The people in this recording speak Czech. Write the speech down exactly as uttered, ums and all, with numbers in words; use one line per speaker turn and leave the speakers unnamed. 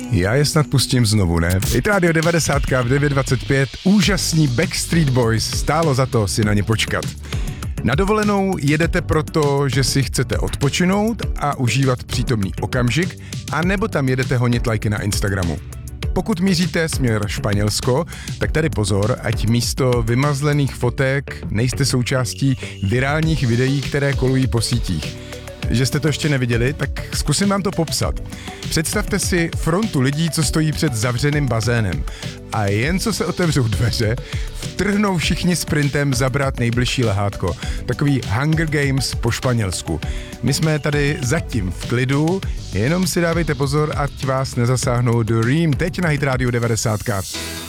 Já je snad pustím znovu, ne? Hit Radio devadesát v devět dvacet pět, úžasní Backstreet Boys, stálo za to si na ně počkat. Na dovolenou jedete proto, že si chcete odpočinout a užívat přítomný okamžik, a nebo tam jedete honit lajky na Instagramu. Pokud míříte směr Španělsko, tak tady pozor, ať místo vymazlených fotek nejste součástí virálních videí, které kolují po sítích. Že jste to ještě neviděli, tak zkusím vám to popsat. Představte si frontu lidí, co stojí před zavřeným bazénem. A jen co se otevřou dveře, vtrhnou všichni sprintem zabrat nejbližší lehátko. Takový Hunger Games po španělsku. My jsme tady zatím v klidu, jenom si dávejte pozor, ať vás nezasáhnou do Ream teď na Hit Radio devadesát.